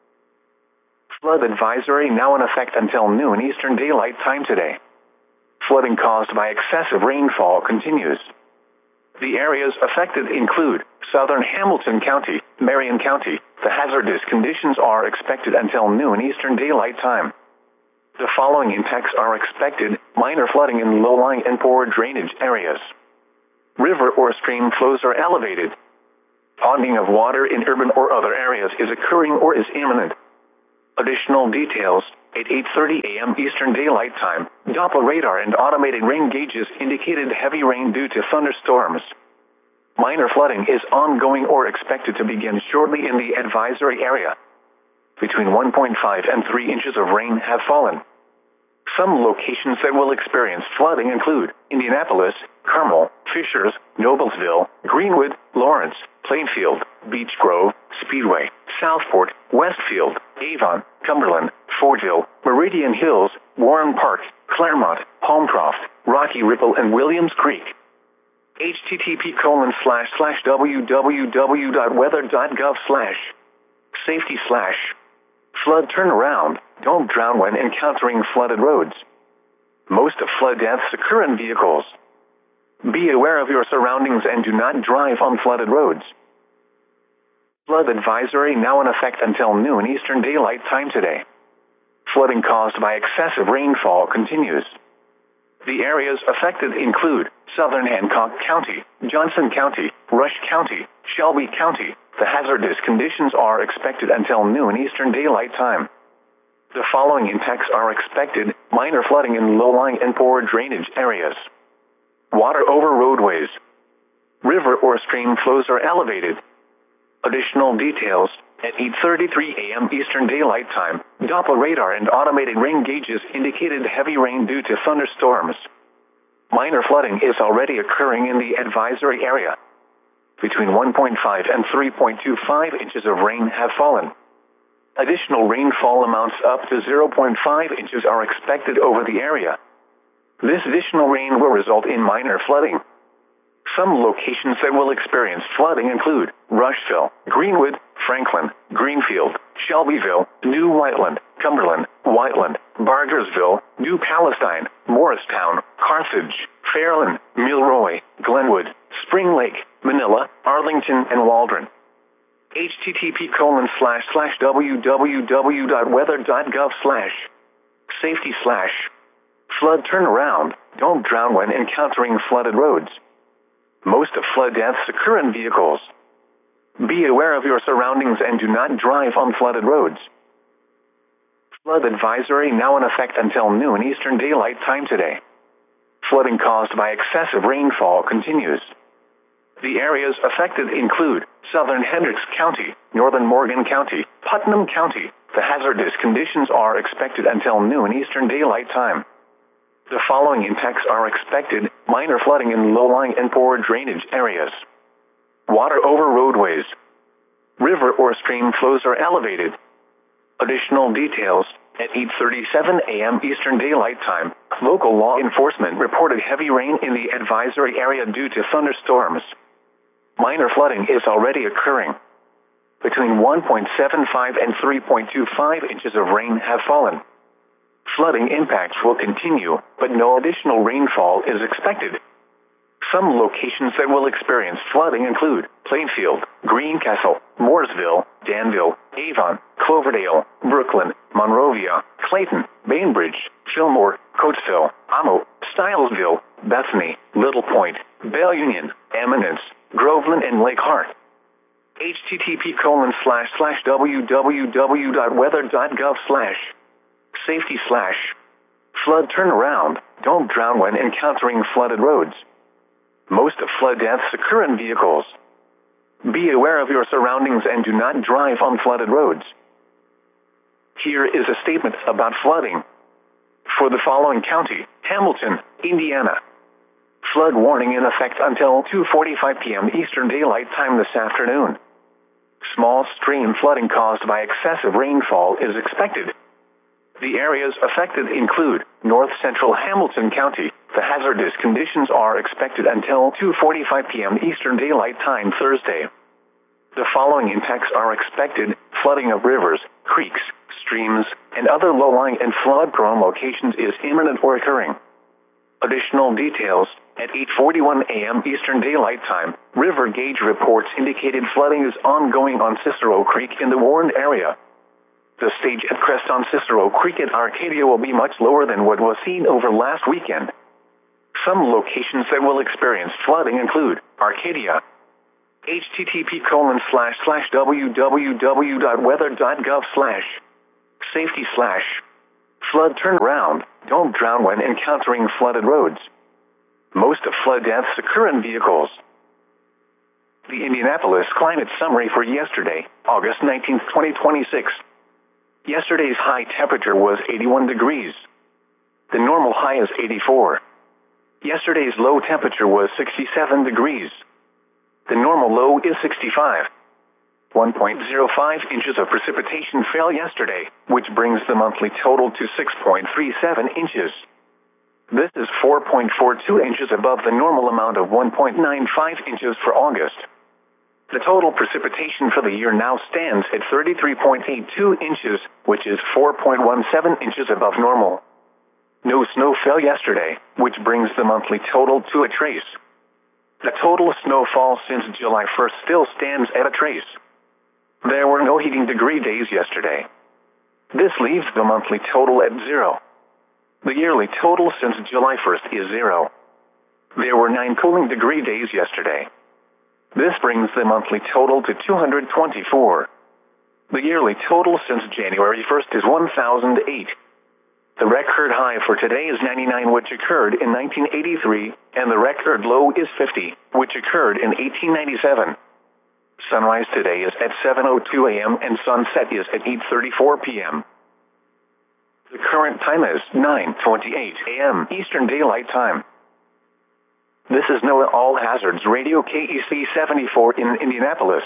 Flood advisory now in effect until noon Eastern Daylight Time today. Flooding caused by excessive rainfall continues. The areas affected include southern Hamilton County, Marion County. The hazardous conditions are expected until noon Eastern Daylight Time. The following impacts are expected: minor flooding in low-lying and poor drainage areas. river or stream flows are elevated. Ponding of water in urban or other areas is occurring or is imminent. Additional details, at 8:30 a.m. Eastern Daylight Time, Doppler radar and automated rain gauges indicated heavy rain due to thunderstorms. Minor flooding is ongoing or expected to begin shortly in the advisory area. Between 1.5 and 3 inches of rain have fallen. Some locations that will experience flooding include Indianapolis, Carmel, Fishers, Noblesville, Greenwood, Lawrence, Plainfield, Beech Grove, Speedway, Southport, Westfield, Avon, Cumberland, Fortville, Meridian Hills, Warren Park, Claremont, Holmcroft, Rocky Ripple, and Williams Creek. http://www.weather.gov/safety/ flood turnaround, don't drown when encountering flooded roads. Most of flood deaths occur in vehicles. Be aware of your surroundings and do not drive on flooded roads. Flood advisory now in effect until noon Eastern Daylight Time today. Flooding caused by excessive rainfall continues. The areas affected include Southern Hancock County, Johnson County, Rush County, Shelby County. The hazardous conditions are expected until noon Eastern Daylight Time. The following impacts are expected: minor flooding in low-lying and poor drainage areas. Water over roadways. River or stream flows are elevated. Additional details, at 8:33 a.m. Eastern Daylight Time, Doppler radar and automated rain gauges indicated heavy rain due to thunderstorms. Minor flooding is already occurring in the advisory area. Between 1.5 and 3.25 inches of rain have fallen. Additional rainfall amounts up to 0.5 inches are expected over the area. This additional rain will result in minor flooding. Some locations that will experience flooding include Rushville, Greenwood, Franklin, Greenfield, Shelbyville, New Whiteland, Cumberland, Whiteland, Bargersville, New Palestine, Morristown, Carthage, Fairland, Milroy, Glenwood, Spring Lake, Manila, Arlington, and Waldron. http://www.weather.gov/safety/ flood turnaround, don't drown when encountering flooded roads. Most of flood deaths occur in vehicles. Be aware of your surroundings and do not drive on flooded roads. Flood advisory now in effect until noon Eastern Daylight Time today. Flooding caused by excessive rainfall continues. The areas affected include Southern Hendricks County, Northern Morgan County, Putnam County. The hazardous conditions are expected until noon Eastern Daylight Time. The following impacts are expected: minor flooding in low-lying and poor drainage areas. Water over roadways. River or stream flows are elevated. Additional details, at 8:37 a.m. Eastern Daylight Time, local law enforcement reported heavy rain in the advisory area due to thunderstorms. Minor flooding is already occurring. Between 1.75 and 3.25 inches of rain have fallen. Flooding impacts will continue, but no additional rainfall is expected. Some locations that will experience flooding include Plainfield, Greencastle, Mooresville, Danville, Avon, Cloverdale, Brooklyn, Monrovia, Clayton, Bainbridge, Fillmore, Coatesville, Amo, Stylesville, Bethany, Little Point, Belle Union, Eminence, Groveland, and Lake Hart. http://www.weather.gov/safety/ flood turnaround, don't drown when encountering flooded roads. Most of flood deaths occur in vehicles. Be aware of your surroundings and do not drive on flooded roads. Here is a statement about flooding. For the following county: Hamilton, Indiana. Flood warning in effect until 2:45 p.m. Eastern Daylight Time this afternoon. Small stream flooding caused by excessive rainfall is expected. The areas affected include North Central Hamilton County. The hazardous conditions are expected until 2:45 p.m. Eastern Daylight Time Thursday. The following impacts are expected: flooding of rivers, creeks, streams, and other low-lying and flood-prone locations is imminent or occurring. Additional details, at 8:41 a.m. Eastern Daylight Time, river gauge reports indicated flooding is ongoing on Cicero Creek in the Warren area. The stage at crest on Cicero Creek at Arcadia will be much lower than what was seen over last weekend. Some locations that will experience flooding include Arcadia. http://www.weather.gov/safety/flood turnaround. Don't drown when encountering flooded roads. Most of flood deaths occur in vehicles. The Indianapolis climate summary for yesterday, August 19, 2026. Yesterday's high temperature was 81 degrees. The normal high is 84. Yesterday's low temperature was 67 degrees. The normal low is 65. 1.05 inches of precipitation fell yesterday, which brings the monthly total to 6.37 inches. This is 4.42 inches above the normal amount of 1.95 inches for August. The total precipitation for the year now stands at 33.82 inches, which is 4.17 inches above normal. No snow fell yesterday, which brings the monthly total to a trace. The total snowfall since July 1st still stands at a trace. There were no heating degree days yesterday. This leaves the monthly total at 0. The yearly total since July 1st is 0. There were 9 cooling degree days yesterday. This brings the monthly total to 224. The yearly total since January 1st is 1008. The record high for today is 99, which occurred in 1983, and the record low is 50, which occurred in 1897. Sunrise today is at 7:02 a.m. and sunset is at 8:34 p.m. The current time is 9:28 a.m. Eastern Daylight Time. This is NOAA All Hazards Radio KEC 74 in Indianapolis.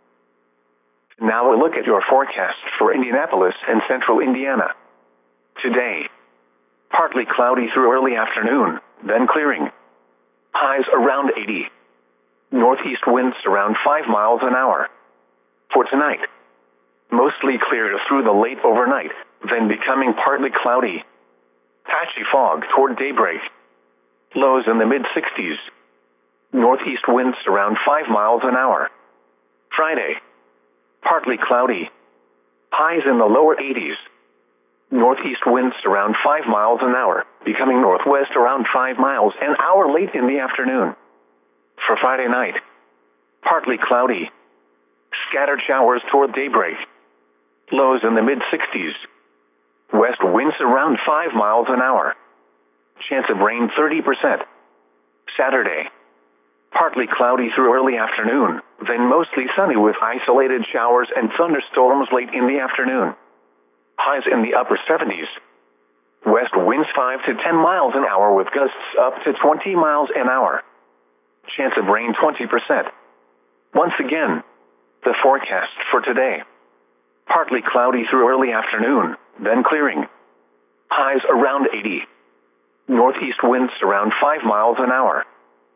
Now a look at your forecast for Indianapolis and central Indiana. Today, partly cloudy through early afternoon, then clearing. Highs around 80. Northeast winds around 5 miles an hour. For tonight, mostly clear through the late overnight, then becoming partly cloudy. Patchy fog toward daybreak. Lows in the mid-60s. Northeast winds around 5 miles an hour. Friday, partly cloudy. Highs in the lower 80s. Northeast winds around 5 miles an hour, becoming northwest around 5 miles an hour late in the afternoon. For Friday night, partly cloudy. Scattered showers toward daybreak. Lows in the mid-60s. West winds around 5 miles an hour. Chance of rain 30%. Saturday, partly cloudy through early afternoon, then mostly sunny with isolated showers and thunderstorms late in the afternoon. Highs in the upper 70s. West winds 5 to 10 miles an hour with gusts up to 20 miles an hour. Chance of rain 20%. Once again, the forecast for today. Partly cloudy through early afternoon, then clearing. Highs around 80. Northeast winds around 5 miles an hour.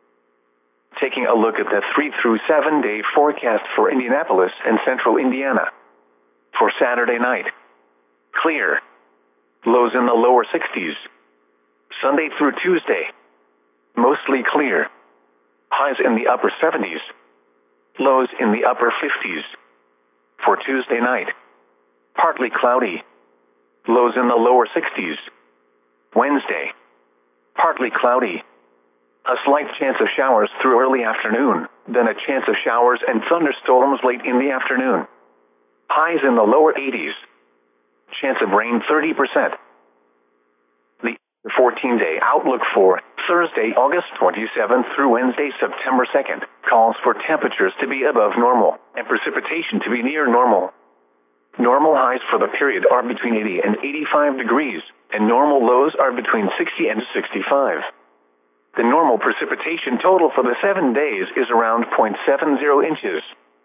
Taking a look at the 3 through 7 day forecast for Indianapolis and central Indiana. For Saturday night, clear. Lows in the lower 60s. Sunday through Tuesday, mostly clear. Highs in the upper 70s. Lows in the upper 50s. For Tuesday night, partly cloudy. Lows in the lower 60s. Wednesday, partly cloudy. A slight chance of showers through early afternoon, then a chance of showers and thunderstorms late in the afternoon. Highs in the lower 80s. Chance of rain 30%. The 14-day outlook for Thursday, August 27th through Wednesday, September 2nd, calls for temperatures to be above normal and precipitation to be near normal. Normal highs for the period are between 80 and 85 degrees, and normal lows are between 60 and 65. The normal precipitation total for the 7 days is around 0.70 inches.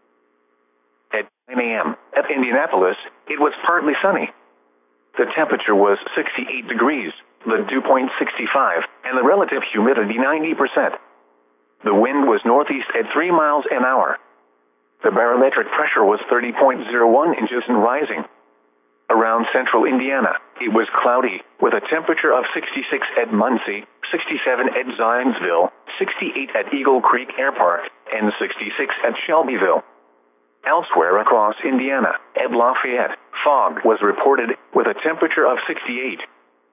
At 9 a.m. at Indianapolis, it was partly sunny. The temperature was 68 degrees, the dew point 65, and the relative humidity 90%. The wind was northeast at 3 miles an hour. The barometric pressure was 30.01 inches and rising. Around central Indiana, it was cloudy, with a temperature of 66 at Muncie, 67 at Zionsville, 68 at Eagle Creek Air Park, and 66 at Shelbyville. Elsewhere across Indiana, at Lafayette, fog was reported, with a temperature of 68.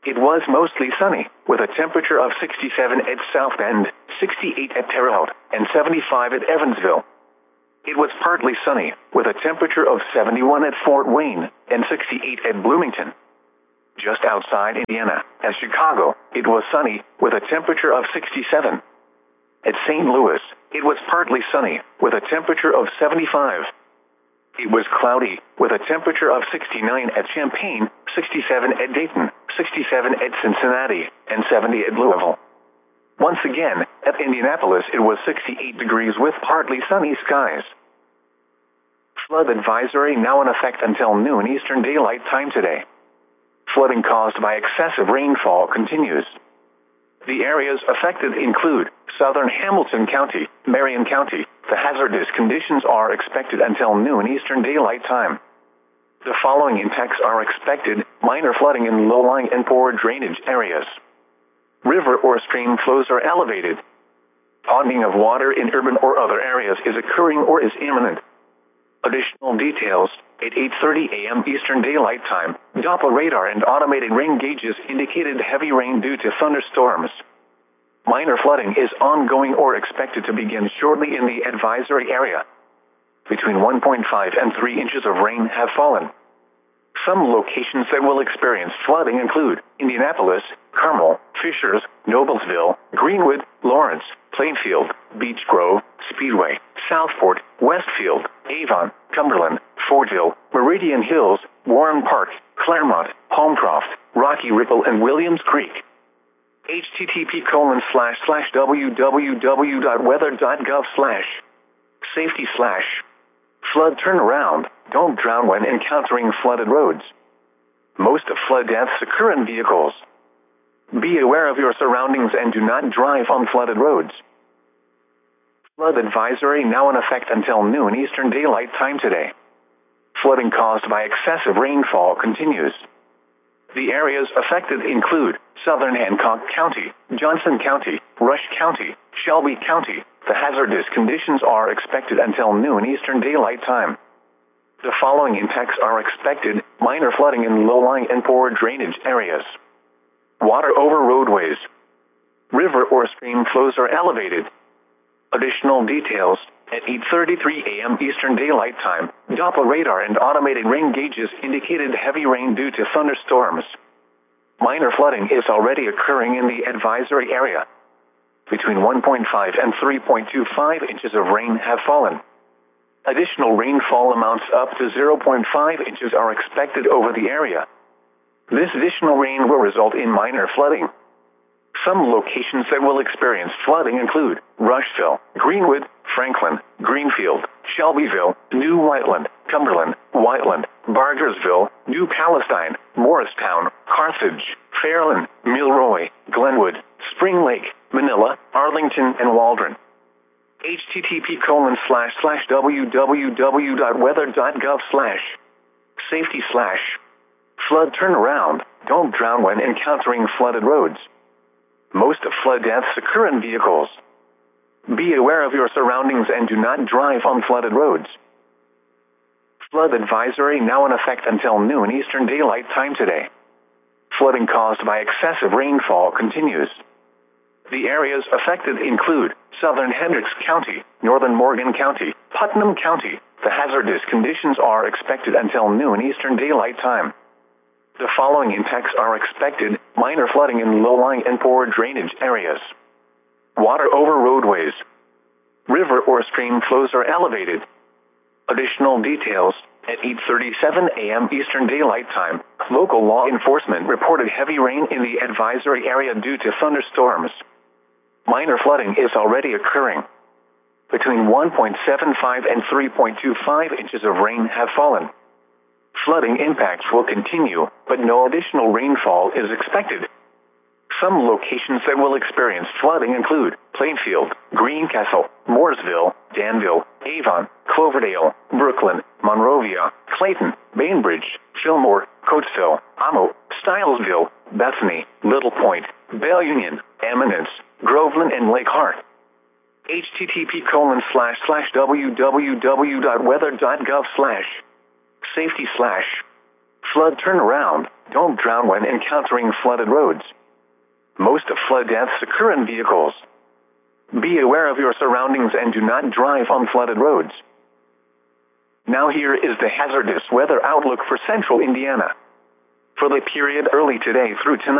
It was mostly sunny, with a temperature of 67 at South Bend, 68 at Terre Haute, and 75 at Evansville. It was partly sunny, with a temperature of 71 at Fort Wayne, and 68 at Bloomington. Just outside Indiana, at Chicago, it was sunny, with a temperature of 67. At St. Louis, it was partly sunny, with a temperature of 75. It was cloudy, with a temperature of 69 at Champaign, 67 at Dayton, 67 at Cincinnati, and 70 at Louisville. Once again, at Indianapolis it was 68 degrees with partly sunny skies. Flood advisory now in effect until noon Eastern Daylight Time today. Flooding caused by excessive rainfall continues. The areas affected include southern Hamilton County, Marion County. The hazardous conditions are expected until noon Eastern Daylight Time. The following impacts are expected: minor flooding in low-lying and poor drainage areas. River or stream flows are elevated. Ponding of water in urban or other areas is occurring or is imminent. Additional details: at 8:30 a.m. Eastern Daylight Time, Doppler radar and automated rain gauges indicated heavy rain due to thunderstorms. Minor flooding is ongoing or expected to begin shortly in the advisory area. Between 1.5 and 3 inches of rain have fallen. Some locations that will experience flooding include Indianapolis, Carmel, Fishers, Noblesville, Greenwood, Lawrence, Plainfield, Beech Grove, Speedway, Southport, Westfield, Avon, Cumberland, Fortville, Meridian Hills, Warren Park, Claremont, Holmcroft, Rocky Ripple, and Williams Creek. http://www.weather.gov/safety/ flood turnaround. Don't drown when encountering flooded roads. Most of flood deaths occur in vehicles. Be aware of your surroundings and do not drive on flooded roads. Flood advisory now in effect until noon Eastern Daylight Time today. Flooding caused by excessive rainfall continues. The areas affected include southern Hancock County, Johnson County, Rush County, Shelby County. The hazardous conditions are expected until noon Eastern Daylight Time. The following impacts are expected: minor flooding in low-lying and poor drainage areas. Water over roadways. River or stream flows are elevated. Additional details: at 8:33 a.m. Eastern Daylight Time, Doppler radar and automated rain gauges indicated heavy rain due to thunderstorms. Minor flooding is already occurring in the advisory area. Between 1.5 and 3.25 inches of rain have fallen. Additional rainfall amounts up to 0.5 inches are expected over the area. This additional rain will result in minor flooding. Some locations that will experience flooding include Rushville, Greenwood, Franklin, Greenfield, Shelbyville, New Whiteland, Cumberland, Whiteland, Bargersville, New Palestine, Morristown, Carthage, Fairland, Milroy, Glenwood, Spring Lake, Manila, Arlington, and Waldron. http://www.weather.gov/safety/ flood turnaround. Don't drown when encountering flooded roads. Most of flood deaths occur in vehicles. Be aware of your surroundings and do not drive on flooded roads. Flood advisory now in effect until noon Eastern Daylight Time today. Flooding caused by excessive rainfall continues. The areas affected include southern Hendricks County, northern Morgan County, Putnam County. The hazardous conditions are expected until noon Eastern Daylight Time. The following impacts are expected: minor flooding in low-lying and poor drainage areas. Water over roadways. River or stream flows are elevated. Additional details: at 8:37 a.m. Eastern Daylight Time, local law enforcement reported heavy rain in the advisory area due to thunderstorms. Minor flooding is already occurring. Between 1.75 and 3.25 inches of rain have fallen. Flooding impacts will continue, but no additional rainfall is expected. Some locations that will experience flooding include Plainfield, Greencastle, Mooresville, Danville, Avon, Cloverdale, Brooklyn, Monrovia, Clayton, Bainbridge, Fillmore, Coatesville, Amo, Stylesville, Bethany, Little Point, Belle Union, Eminence, Groveland, and Lake Hart. http://www.weather.gov/safety/ Flood turnaround. Don't drown when encountering flooded roads. Most flood deaths occur in vehicles. Be aware of your surroundings and do not drive on flooded roads. Now here is the hazardous weather outlook for central Indiana. For the period early today through tonight,